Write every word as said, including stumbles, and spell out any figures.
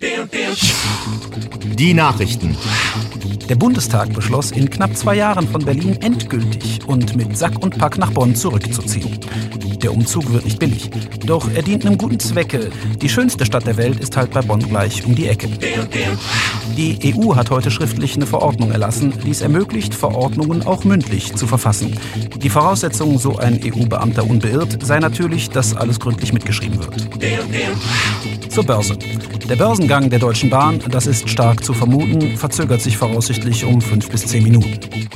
Die Nachrichten. Der Bundestag beschloss, in knapp zwei Jahren von Berlin endgültig und mit Sack und Pack nach Bonn zurückzuziehen. Der Umzug wird nicht billig, doch er dient einem guten Zwecke. Die schönste Stadt der Welt ist halt bei Bonn gleich um die Ecke. Die E U hat heute schriftlich eine Verordnung erlassen, die es ermöglicht, Verordnungen auch mündlich zu verfassen. Die Voraussetzung, so ein E U-Beamter unbeirrt, sei natürlich, dass alles gründlich mitgeschrieben wird. Zur Börse. Der Börsengang der Deutschen Bahn, das ist stark zu vermuten, verzögert sich voraussichtlich um fünf bis zehn Minuten.